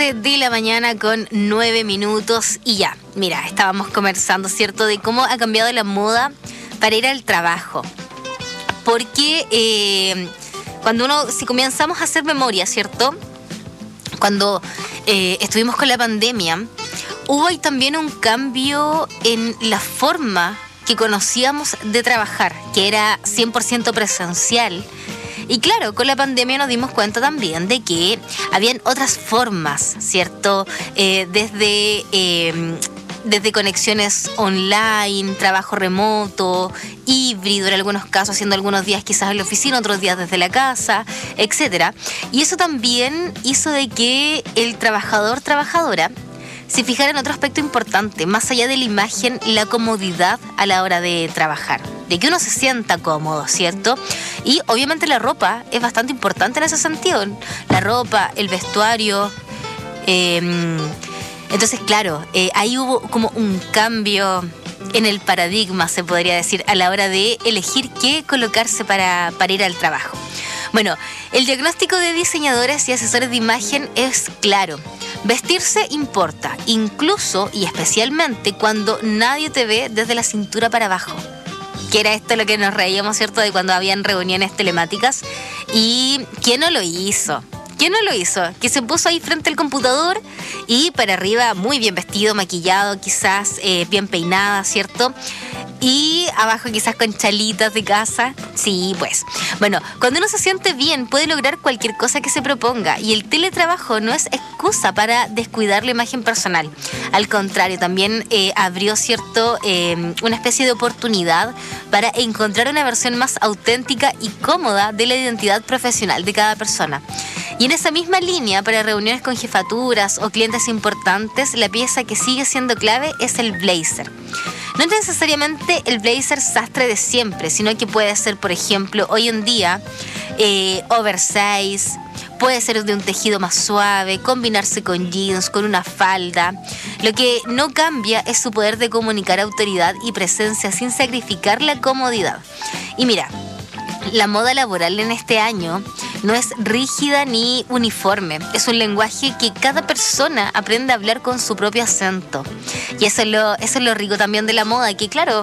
11 de la mañana con 9 minutos y ya, mira, estábamos conversando, ¿cierto?, de cómo ha cambiado la moda para ir al trabajo. Porque si comenzamos a hacer memoria, ¿cierto?, cuando estuvimos con la pandemia, hubo ahí también un cambio en la forma que conocíamos de trabajar, que era 100% presencial. Y claro, con la pandemia nos dimos cuenta también de que habían otras formas, ¿cierto? Desde conexiones online, trabajo remoto, híbrido en algunos casos, haciendo algunos días quizás en la oficina, otros días desde la casa, etcétera. Y eso también hizo de que el trabajadora se fijara en otro aspecto importante, más allá de la imagen, la comodidad a la hora de trabajar, de que uno se sienta cómodo, ¿cierto? Y obviamente la ropa es bastante importante en ese sentido, la ropa, el vestuario. Entonces, claro, ahí hubo como un cambio en el paradigma, se podría decir, a la hora de elegir qué colocarse para ir al trabajo. Bueno, el diagnóstico de diseñadores y asesores de imagen es claro. Vestirse importa, incluso y especialmente cuando nadie te ve desde la cintura para abajo. Que era esto lo que nos reíamos, ¿cierto?, de cuando habían reuniones telemáticas. ¿Y quién no lo hizo? ¿Quién no lo hizo? Que se puso ahí frente al computador y para arriba muy bien vestido, maquillado, quizás bien peinada, ¿cierto? Y abajo quizás con chalitas de casa. Sí, pues. Bueno, cuando uno se siente bien puede lograr cualquier cosa que se proponga. Y el teletrabajo no es excusa para descuidar la imagen personal. Al contrario, también abrió, ¿cierto?, una especie de oportunidad para encontrar una versión más auténtica y cómoda de la identidad profesional de cada persona. Y en esa misma línea, para reuniones con jefaturas o clientes importantes, la pieza que sigue siendo clave es el blazer. No es necesariamente el blazer sastre de siempre, sino que puede ser, por ejemplo, hoy en día, oversize, puede ser de un tejido más suave, combinarse con jeans, con una falda. Lo que no cambia es su poder de comunicar autoridad y presencia sin sacrificar la comodidad. Y mira, la moda laboral en este año no es rígida ni uniforme. Es un lenguaje que cada persona aprende a hablar con su propio acento. Y eso es lo rico también de la moda, que claro,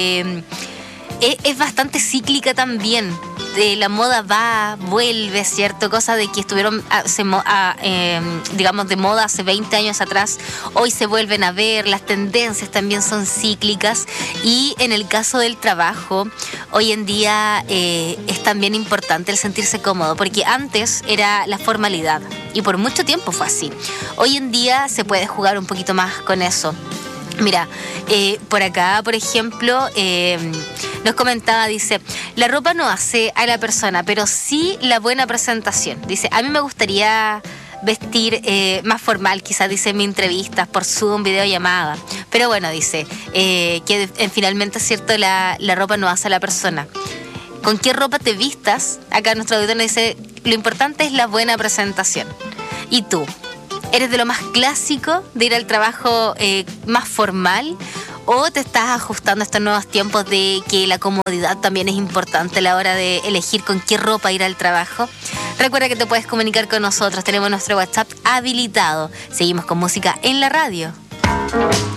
es bastante cíclica también. La moda va, vuelve, ¿cierto? Cosas de que estuvieron, digamos, de moda hace 20 años atrás, hoy se vuelven a ver, las tendencias también son cíclicas. Y en el caso del trabajo, hoy en día es también importante el sentirse cómodo, porque antes era la formalidad y por mucho tiempo fue así. Hoy en día se puede jugar un poquito más con eso. Mira, por acá, por ejemplo, nos comentaba, dice, la ropa no hace a la persona, pero sí la buena presentación. Dice, a mí me gustaría vestir más formal, quizás, dice, en mis entrevistas por Zoom, videollamada. Pero bueno, dice, que finalmente es cierto, la ropa no hace a la persona. ¿Con qué ropa te vistas? Acá nuestro auditor nos dice, lo importante es la buena presentación. ¿Y tú? ¿Eres de lo más clásico, de ir al trabajo más formal? ¿O te estás ajustando a estos nuevos tiempos de que la comodidad también es importante a la hora de elegir con qué ropa ir al trabajo? Recuerda que te puedes comunicar con nosotros. Tenemos nuestro WhatsApp habilitado. Seguimos con música en la radio.